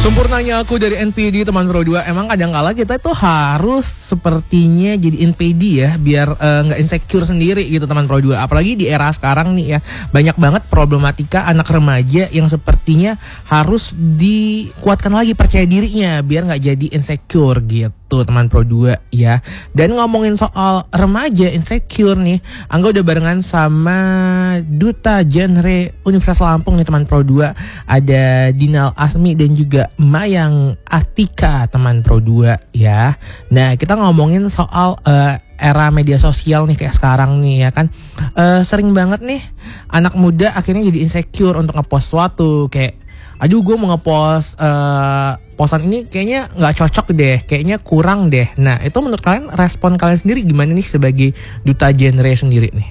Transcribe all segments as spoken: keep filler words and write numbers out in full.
Sempurnanya aku dari N P D teman Pro dua. Emang kadang-kala kita itu harus sepertinya jadi N P D ya, biar nggak uh, insecure sendiri gitu teman Pro dua. Apalagi di era sekarang nih ya, banyak banget problematika anak remaja yang sepertinya harus dikuatkan lagi percaya dirinya biar nggak jadi insecure gitu teman Pro dua ya. Dan ngomongin soal remaja insecure nih, Angga udah barengan sama Duta Genre Universitas Lampung nih teman Pro dua. Ada Dinal Asmi dan juga Mayang Atika teman Pro dua ya. Nah, kita ngomongin soal uh, era media sosial nih kayak sekarang nih ya kan. Uh, sering banget nih anak muda akhirnya jadi insecure untuk ngepost sesuatu kayak, aduh gue mau ngepost uh, posan ini kayaknya nggak cocok deh, kayaknya kurang deh. Nah, itu menurut kalian, respon kalian sendiri gimana nih sebagai Duta Genre sendiri nih?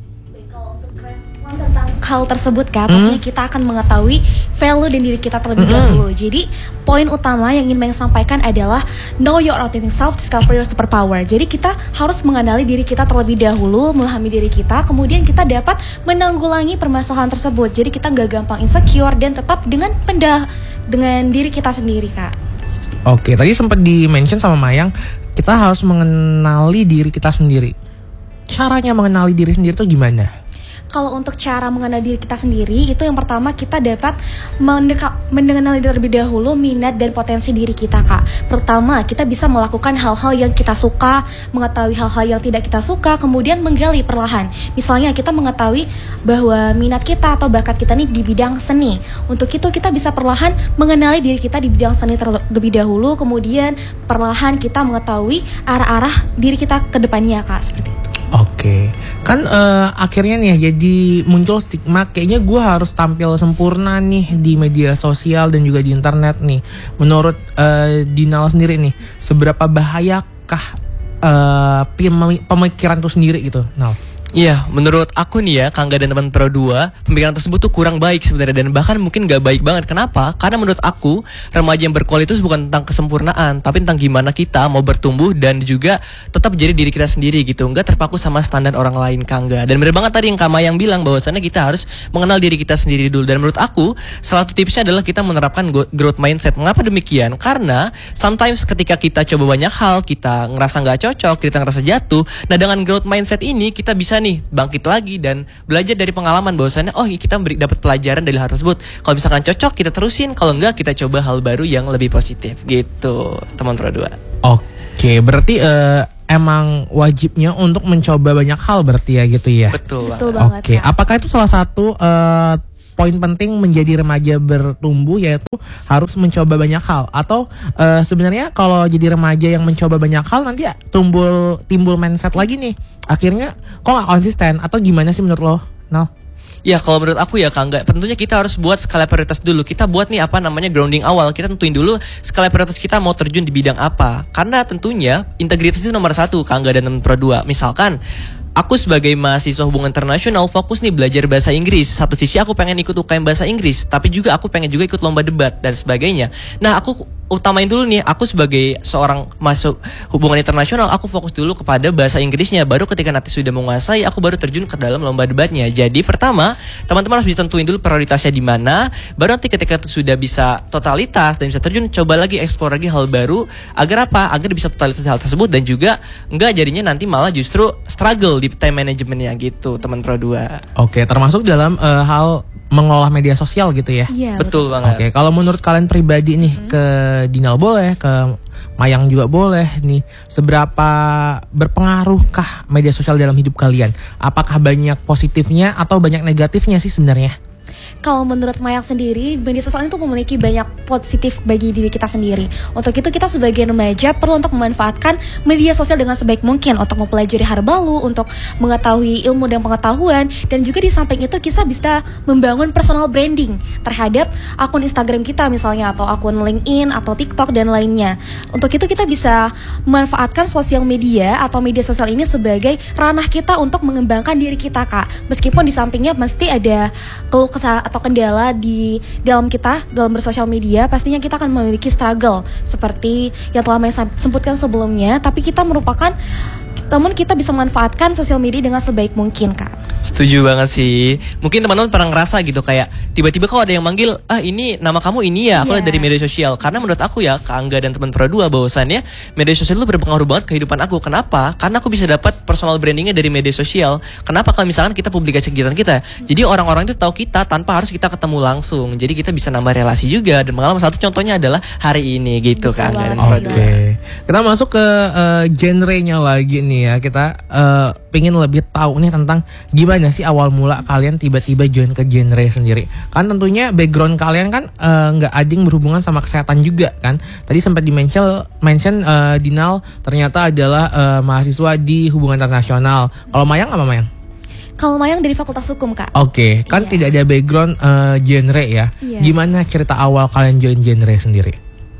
Tentang hal tersebut Kak, hmm? pastinya kita akan mengetahui value dan diri kita terlebih hmm. dahulu. Jadi poin utama yang ingin Mayang sampaikan adalah know your authentic self, discover your superpower. Jadi kita harus mengenali diri kita terlebih dahulu, memahami diri kita, kemudian kita dapat menanggulangi permasalahan tersebut. Jadi kita nggak gampang insecure dan tetap dengan pendah dengan diri kita sendiri Kak. Oke, tadi sempat di-mention sama Mayang, kita harus mengenali diri kita sendiri. Caranya mengenali diri sendiri itu gimana? Kalau untuk cara mengenal diri kita sendiri, itu yang pertama kita dapat mendeka- mengenali terlebih dahulu minat dan potensi diri kita Kak. Pertama, kita bisa melakukan hal-hal yang kita suka, mengetahui hal-hal yang tidak kita suka, kemudian menggali perlahan. Misalnya kita mengetahui bahwa minat kita atau bakat kita nih di bidang seni. Untuk itu kita bisa perlahan mengenali diri kita di bidang seni terlebih dahulu, kemudian perlahan kita mengetahui arah-arah diri kita ke depannya Kak, seperti itu. Oke, kan uh, akhirnya nih ya, jadi muncul stigma kayaknya gue harus tampil sempurna nih di media sosial dan juga di internet nih. Menurut uh, Dinal sendiri nih, seberapa bahayakah uh, pemikiran itu sendiri gitu, Nal? Iya, menurut aku nih ya, Kangga dan teman Pro dua, pemikiran tersebut tuh kurang baik sebenarnya, dan bahkan mungkin gak baik banget. Kenapa? Karena menurut aku, remaja yang berkualitas bukan tentang kesempurnaan, tapi tentang gimana kita mau bertumbuh dan juga tetap jadi diri kita sendiri gitu, nggak terpaku sama standar orang lain, Kangga. Dan bener banget tadi yang Kak Mayang bilang, bahwasannya kita harus mengenal diri kita sendiri dulu. Dan menurut aku, salah satu tipsnya adalah kita menerapkan growth mindset. Mengapa demikian? Karena sometimes ketika kita coba banyak hal, kita ngerasa nggak cocok, kita ngerasa jatuh. Nah, dengan growth mindset ini kita bisa nih bangkit lagi dan belajar dari pengalaman, bahwasannya oh kita beri dapat pelajaran dari hal tersebut. Kalau misalkan cocok kita terusin, kalau enggak kita coba hal baru yang lebih positif gitu, teman Pro dua. Oke, berarti uh, emang wajibnya untuk mencoba banyak hal berarti ya gitu ya. Betul, Betul banget. banget. Oke, apakah itu salah satu uh, poin penting menjadi remaja bertumbuh, yaitu harus mencoba banyak hal? Atau uh, sebenarnya kalau jadi remaja yang mencoba banyak hal nanti ya timbul timbul mindset lagi nih, akhirnya kok gak konsisten, atau gimana sih menurut lo, Nal? Ya kalau menurut aku ya Kang, enggak, tentunya kita harus buat skala prioritas dulu. Kita buat nih apa namanya grounding awal. Kita tentuin dulu skala prioritas kita mau terjun di bidang apa. Karena tentunya integritas itu nomor satu, Kang dan teman Pro dua. Misalkan aku sebagai mahasiswa hubungan internasional fokus nih belajar bahasa Inggris. Satu sisi aku pengen ikut U K M bahasa Inggris, tapi juga aku pengen juga ikut lomba debat dan sebagainya. Nah, aku utamain dulu nih, aku sebagai seorang masuk hubungan internasional, aku fokus dulu kepada bahasa Inggrisnya. Baru ketika nanti sudah menguasai, aku baru terjun ke dalam lomba debatnya. Jadi pertama, teman-teman harus bisa tentuin dulu prioritasnya di mana. Baru nanti ketika sudah bisa totalitas dan bisa terjun, coba lagi eksplor lagi hal baru. Agar apa? Agar bisa totalitas hal tersebut dan juga enggak jadinya nanti malah justru struggle di time managementnya gitu, teman Pro dua. Oke, termasuk dalam uh, hal mengolah media sosial gitu ya. Iya, betul, betul banget. Oke, kalau menurut kalian pribadi nih, hmm. ke Dinal boleh, ke Mayang juga boleh nih, seberapa berpengaruhkah media sosial dalam hidup kalian? Apakah banyak positifnya atau banyak negatifnya sih sebenarnya? Kalau menurut Mayang sendiri, media sosial itu memiliki banyak positif bagi diri kita sendiri. Untuk itu kita sebagai remaja perlu untuk memanfaatkan media sosial dengan sebaik mungkin untuk mempelajari hal baru, untuk mengetahui ilmu dan pengetahuan, dan juga di samping itu kita bisa membangun personal branding terhadap akun Instagram kita misalnya, atau akun LinkedIn atau TikTok dan lainnya. Untuk itu kita bisa memanfaatkan sosial media atau media sosial ini sebagai ranah kita untuk mengembangkan diri kita Kak. Meskipun di sampingnya mesti ada keluh kesah atau kendala di dalam kita dalam bersosial media, pastinya kita akan memiliki struggle seperti yang telah saya sebutkan sebelumnya. Tapi kita merupakan, namun kita bisa memanfaatkan sosial media dengan sebaik mungkin Kak. Setuju banget sih. Mungkin teman-teman pernah ngerasa gitu kayak tiba-tiba kalau ada yang manggil, ah ini nama kamu ini ya, aku lihat Iya. dari media sosial. Karena menurut aku ya, Kak Angga dan teman Pro dua bahwasannya media sosial itu berpengaruh banget kehidupan aku. Kenapa? Karena aku bisa dapat personal brandingnya dari media sosial. Kenapa? Kalau misalkan kita publikasi kegiatan kita, jadi orang-orang itu tahu kita tanpa harus kita ketemu langsung. Jadi kita bisa nambah relasi juga. Dan pengalaman satu contohnya adalah hari ini gitu Kak Angga dan Pro Oke, dua. kita masuk ke uh, genrenya lagi nih ya. Kita uh, pengen lebih tahu nih tentang gimana sih awal mula kalian tiba-tiba join ke genre sendiri. Kan tentunya background kalian kan uh, nggak ada yang berhubungan sama kesehatan juga kan. Tadi sempat di-mention mention uh, Dinal ternyata adalah uh, mahasiswa di hubungan internasional. Kalau Mayang apa Mayang? Kalau Mayang dari Fakultas Hukum, Kak. Oke, kan Iya. tidak ada background uh, genre ya. Iya. Gimana cerita awal kalian join genre sendiri?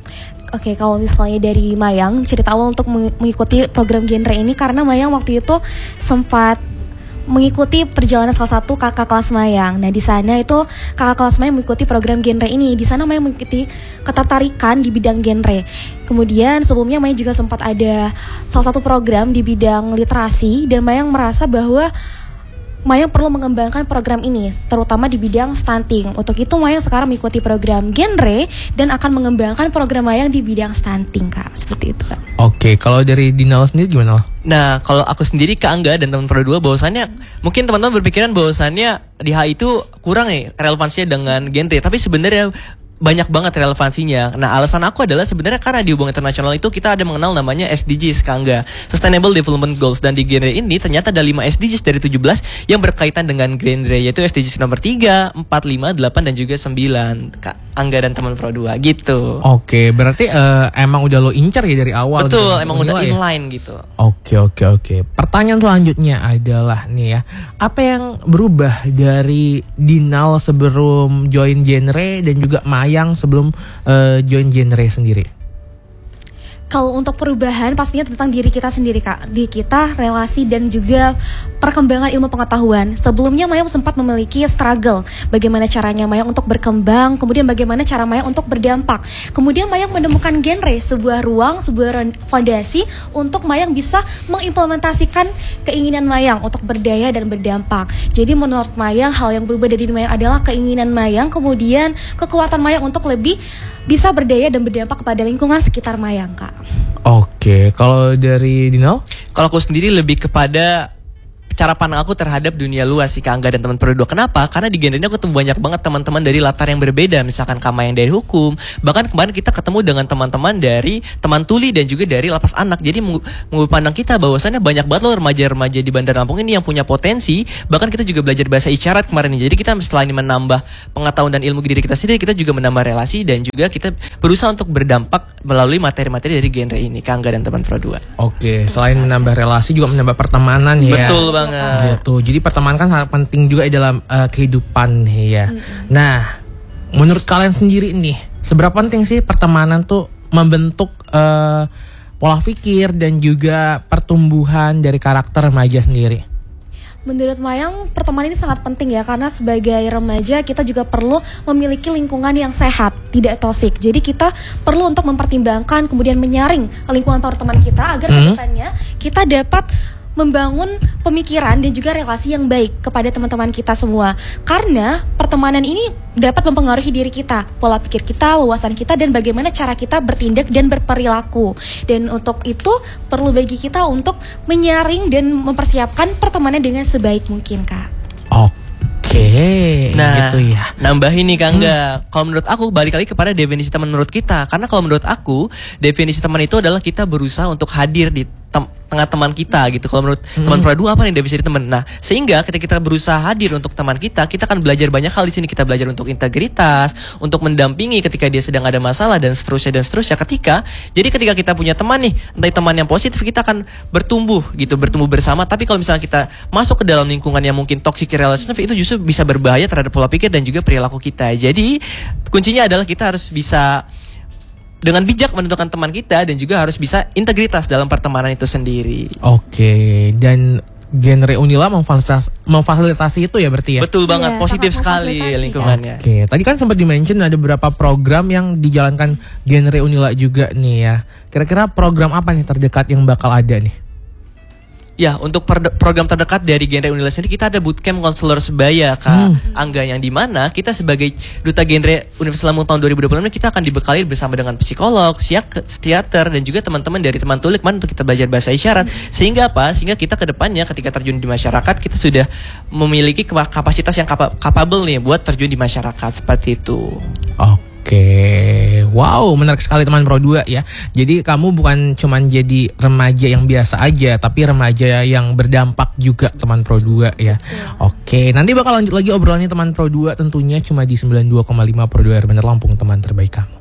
Oke, kalau misalnya dari Mayang, cerita awal untuk meng- mengikuti program genre ini karena Mayang waktu itu sempat mengikuti perjalanan salah satu kakak kelas Mayang. Nah, di sana itu kakak kelas Mayang mengikuti program genre ini. Di sana Mayang mengikuti ketertarikan di bidang genre. Kemudian sebelumnya Mayang juga sempat ada salah satu program di bidang literasi dan Mayang merasa bahwa Mayang perlu mengembangkan program ini, terutama di bidang stunting. Untuk itu Mayang sekarang mengikuti program genre dan akan mengembangkan program Mayang di bidang stunting, Kak. Seperti itu, Kak. Oke, kalau dari Dinal sendiri gimana? Al? Nah, kalau aku sendiri Kak Angga dan teman Pro dua bahwasannya mungkin teman-teman berpikiran bahwasannya di H I itu kurang nih relevansinya dengan genre, tapi sebenarnya banyak banget relevansinya. Nah, alasan aku adalah sebenarnya karena di hubungan internasional itu kita ada mengenal namanya S D Gs, Kak Angga, Sustainable Development Goals, dan di genre ini ternyata ada lima S D Gs dari tujuh belas yang berkaitan dengan genre, yaitu S D Gs nomor tiga, empat, lima, delapan dan juga sembilan. Kak Angga dan teman Pro dua gitu. Oke, berarti eh, emang udah lo incar ya dari awal. Betul, gitu, emang udah menilai ya? inline gitu. Oke, oke, oke. Pertanyaan selanjutnya adalah nih ya, apa yang berubah dari Dinal sebelum join genre dan juga Mayang sebelum eh, join genre sendiri? Kalau untuk perubahan pastinya tentang diri kita sendiri, Kak. Di kita, relasi dan juga perkembangan ilmu pengetahuan. Sebelumnya Mayang sempat memiliki struggle bagaimana caranya Mayang untuk berkembang, kemudian bagaimana cara Mayang untuk berdampak. Kemudian Mayang menemukan genre, sebuah ruang, sebuah fondasi untuk Mayang bisa mengimplementasikan keinginan Mayang untuk berdaya dan berdampak. Jadi menurut Mayang hal yang berubah dari Mayang adalah keinginan Mayang, kemudian kekuatan Mayang untuk lebih bisa berdaya dan berdampak kepada lingkungan sekitar Mayang, Kak. Oke, kalau dari Dinal? Kalau aku sendiri lebih kepada cara pandang aku terhadap dunia luas sih Kak Angga dan teman Pro dua. Kenapa? Karena di genre ini aku ketemu banyak banget teman-teman dari latar yang berbeda. Misalkan Kama yang dari hukum. Bahkan kemarin kita ketemu dengan teman-teman dari teman tuli dan juga dari lapas anak. Jadi mengubah pandang kita bahwasannya banyak banget loh remaja-remaja di Bandar Lampung ini yang punya potensi. Bahkan kita juga belajar bahasa isyarat kemarin ini. Jadi kita selain menambah pengetahuan dan ilmu diri kita sendiri, kita juga menambah relasi dan juga kita berusaha untuk berdampak melalui materi-materi dari genre ini Kak Angga dan teman Pro dua. Oke, selain menambah relasi juga menambah pertemanan ya. Betul banget. Gitu. Jadi pertemanan kan sangat penting juga dalam uh, kehidupan ya. Mm-hmm. Nah, menurut kalian sendiri nih, seberapa penting sih pertemanan tuh membentuk uh, pola pikir dan juga pertumbuhan dari karakter remaja sendiri? Menurut Mayang, pertemanan ini sangat penting ya, karena sebagai remaja kita juga perlu memiliki lingkungan yang sehat, tidak toksik. Jadi kita perlu untuk mempertimbangkan kemudian menyaring lingkungan pertemanan kita agar Hmm. kedepannya kita dapat membangun pemikiran dan juga relasi yang baik kepada teman-teman kita semua. Karena pertemanan ini dapat mempengaruhi diri kita, pola pikir kita, wawasan kita, dan bagaimana cara kita bertindak dan berperilaku. Dan untuk itu perlu bagi kita untuk menyaring dan mempersiapkan pertemanan dengan sebaik mungkin, Kak. Oke, Nah, gitu ya. nambahin nih Kak Angga. Kalau menurut aku balik lagi kepada definisi teman menurut kita. Karena kalau menurut aku definisi teman itu adalah kita berusaha untuk hadir di tem- tengah teman kita gitu. Kalau menurut Hmm. teman Pro dua apa nih definisi teman? Nah, sehingga ketika kita berusaha hadir untuk teman kita, kita akan belajar banyak hal di sini. Kita belajar untuk integritas, untuk mendampingi ketika dia sedang ada masalah dan seterusnya dan seterusnya. Ketika jadi ketika kita punya teman nih, entah teman yang positif, kita akan bertumbuh gitu, bertumbuh bersama. Tapi kalau misalnya kita masuk ke dalam lingkungan yang mungkin toxic relationship, itu justru bisa berbahaya terhadap pola pikir dan juga perilaku kita. Jadi kuncinya adalah kita harus bisa dengan bijak menentukan teman kita dan juga harus bisa integritas dalam pertemanan itu sendiri. Oke, dan genre Unila memfasilitasi, memfasilitasi itu ya berarti ya? Betul banget, Iya, positif sangat sekali memfasilitasi, lingkungannya. Oke, tadi kan sempat di-mention ada beberapa program yang dijalankan genre Unila juga nih ya. Kira-kira program apa nih terdekat yang bakal ada nih? Ya, untuk per- program terdekat dari genre Unila sendiri kita ada bootcamp konselor sebaya Kak hmm. Angga, yang dimana kita sebagai duta genre Universitas Lampung tahun dua ribu dua puluh enam kita akan dibekali bersama dengan psikolog, psikiater dan juga teman-teman dari teman tulik untuk kita belajar bahasa isyarat. Sehingga apa? Sehingga kita ke depannya ketika terjun di masyarakat kita sudah memiliki kapasitas yang kapa- capable nih buat terjun di masyarakat seperti itu. Oke, wow, menarik sekali teman Pro dua ya. Jadi kamu bukan cuman jadi remaja yang biasa aja, tapi remaja yang berdampak juga teman Pro dua ya. Oke, nanti bakal lanjut lagi obrolannya teman Pro dua tentunya cuma di sembilan puluh dua koma lima Pro dua R Bener Lampung, teman terbaik kamu.